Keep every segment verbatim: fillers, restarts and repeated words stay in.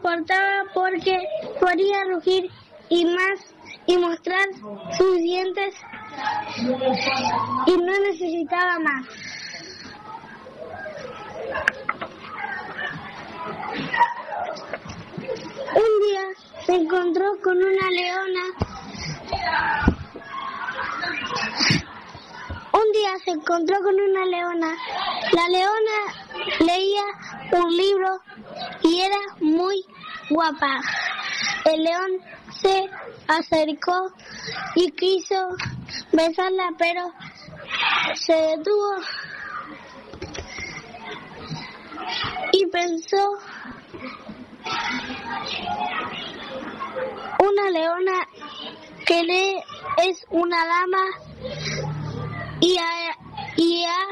importaba porque podía rugir y más y mostrar sus dientes y no necesitaba más. Un día se encontró con una leona. Un día se encontró con una leona. La leona leía un libro y era muy guapa. El león se acercó y quiso besarla, pero se detuvo y pensó: una leona que lee es una dama y a, y a,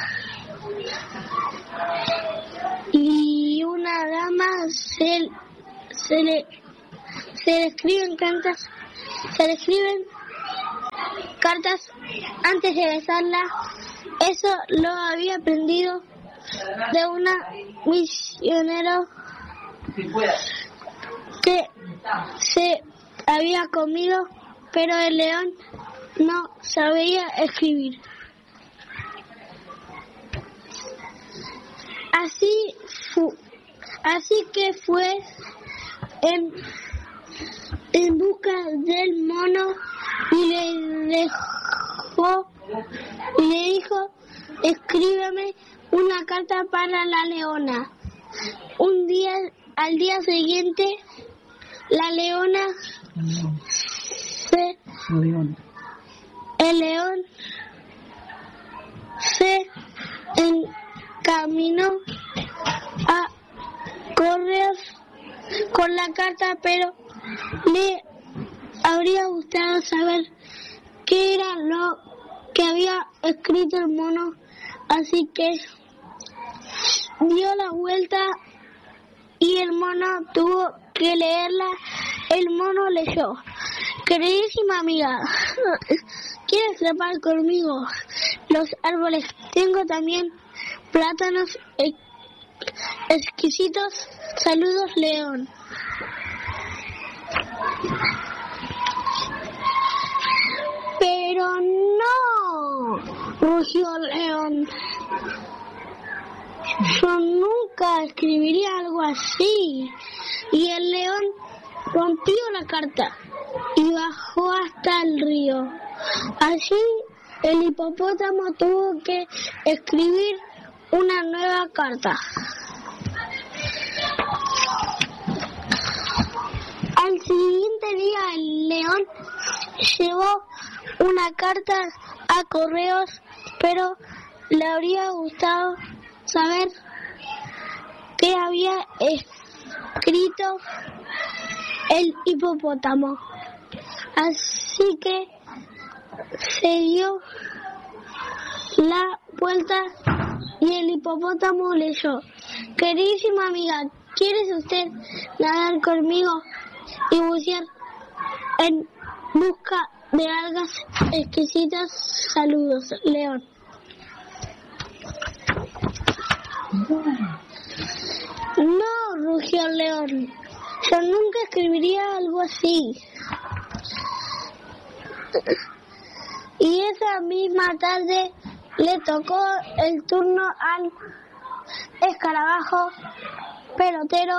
y una dama se se le se le escriben cartas se le escriben cartas antes de besarla. Eso lo había aprendido de una misionero que se había comido, pero el león no sabía escribir. Así fu, así que fue en, en busca del mono y le dejó y le dijo: escríbeme una carta para la leona. Un día, al día siguiente, la leona se, el león se encaminó a correr con la carta, pero le habría gustado saber qué era lo que había escrito el mono, así que dio la vuelta y el mono tuvo que leerla. El mono leyó: queridísima amiga, ¿quieres trepar conmigo los árboles? Tengo también plátanos ex- exquisitos. Saludos, león. Pero no, rugió el león. Yo nunca escribiría algo así. Y el león rompió la carta y bajó hasta el río. Allí el hipopótamo tuvo que escribir una nueva carta. Al siguiente día el león llevó una carta a correos, pero le habría gustado saber qué había escrito el hipopótamo. Así que se dio la vuelta y el hipopótamo leyó: queridísima amiga, ¿quieres usted nadar conmigo y bucear en busca de algas exquisitas? Saludos, león. No, rugió el león. Yo nunca escribiría algo así. Y esa misma tarde le tocó el turno al escarabajo pelotero.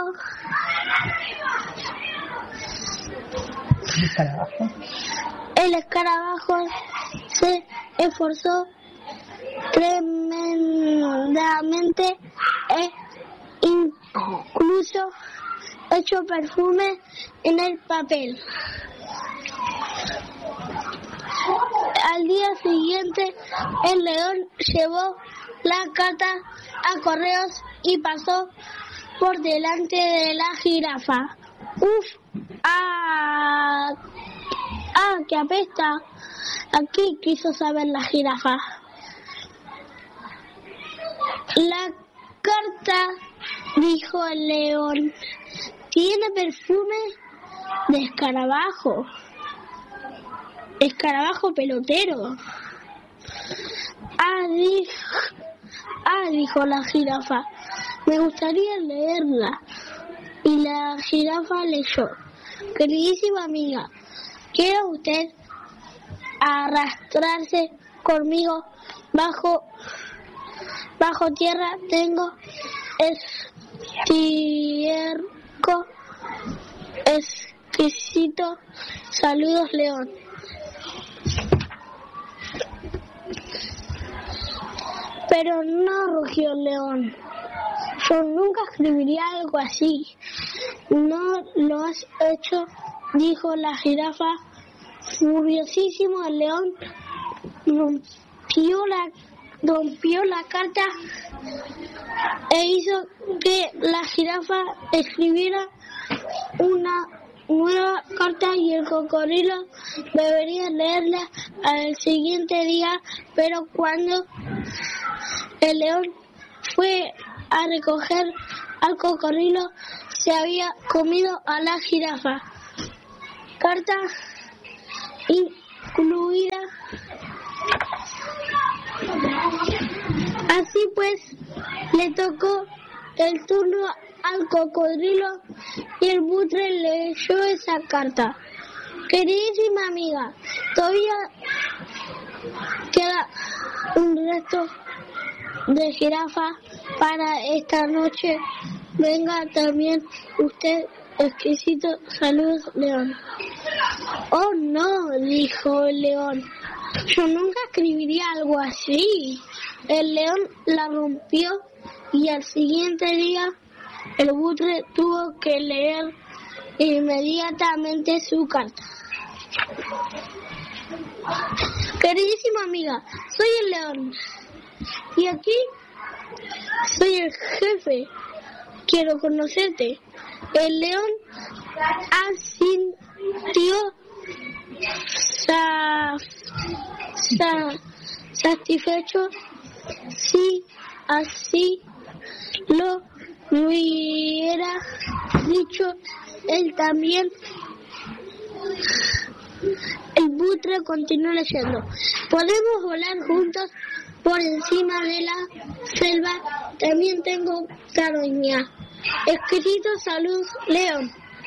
¿El escarabajo? El escarabajo se esforzó tremendamente e incluso echó perfume en el papel. Al día siguiente, el león llevó la carta a correos y pasó por delante de la jirafa. ¡Uf! ¡Ah! ¡Ah, que apesta! Aquí quiso saber la jirafa. La carta, dijo el león, tiene perfume de escarabajo. Escarabajo pelotero. Ah, dijo, ah, dijo la jirafa, me gustaría leerla. y la jirafa leyó: queridísima amiga, ¿quiere usted arrastrarse conmigo bajo, bajo tierra? Tengo estiércol exquisito. Saludos, León. Pero no, rugió el león. Yo nunca escribiría algo así. No lo has hecho, dijo la jirafa. Furiosísimo, el león rompió la, rompió la carta e hizo que la jirafa escribiera una nueva carta y el cocodrilo debería leerla al siguiente día, pero cuando el león fue a recoger al cocodrilo, se había comido a la jirafa. Carta incluida. Así pues, le tocó el turno al cocodrilo y el buitre leyó esa carta. Queridísima amiga, todavía queda un resto de jirafa para esta noche. Venga también usted, exquisito. Saludos, León. Oh no, dijo el león, yo nunca escribiría algo así. El león la rompió y al siguiente día el buitre tuvo que leer inmediatamente su carta. Queridísima amiga, soy el león y aquí soy el jefe. Quiero conocerte. El león asintió sa, sa, satisfecho. Si así lo hubiera dicho él también. El buitre continuó leyendo: podemos volar juntos por encima de la selva. También tengo caroña. Escrito, salud, León.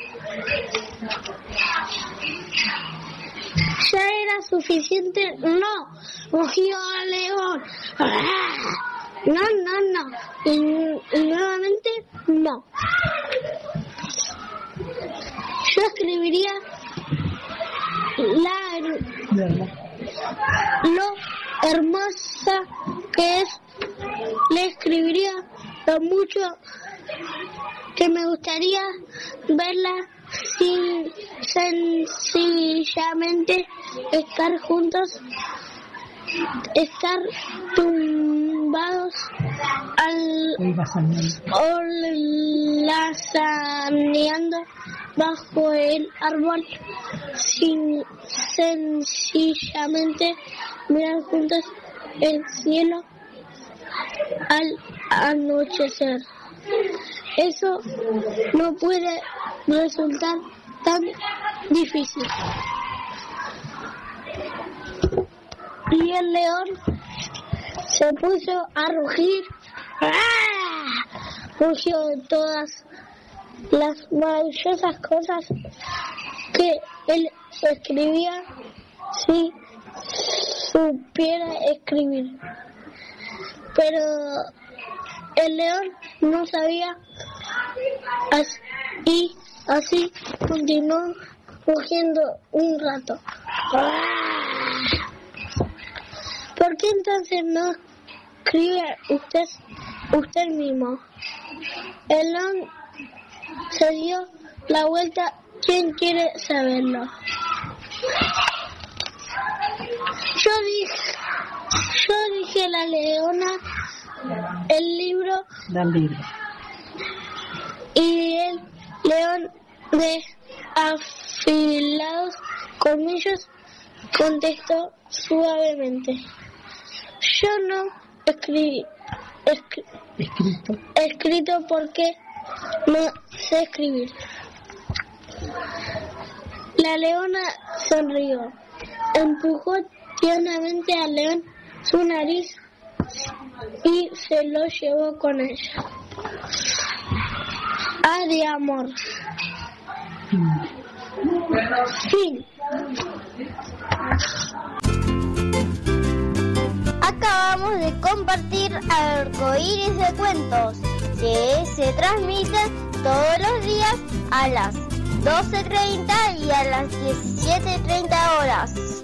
¿Ya era suficiente? No, rugió el león. No, no, no. Y, y nuevamente, no. Yo escribiría la, lo hermosa que es. Le escribiría lo mucho que me gustaría verla, sin sencillamente estar juntos, estar tumbados al o lazaneando bajo el árbol, sin sencillamente mirar juntos el cielo al anochecer. Eso no puede resultar tan difícil. Y el león se puso a rugir. ¡Ah! Rugió todas las maravillosas cosas que él escribía si supiera escribir. Pero el león no sabía, y así continuó rugiendo un rato. ¿Por qué entonces no escribe usted, usted mismo? El león se dio la vuelta. ¿Quién quiere saberlo? Yo dije, yo dije la leona. El libro, del libro. Y el león de afilados colmillos contestó suavemente: yo no escribí, escri, escrito. escrito porque no sé escribir. La leona sonrió, empujó tiernamente al león su nariz y se lo llevó con ella. paz y amor. Fin. Acabamos de compartir Arcoíris de Cuentos, que se transmiten todos los días a las doce treinta y a las diecisiete treinta horas.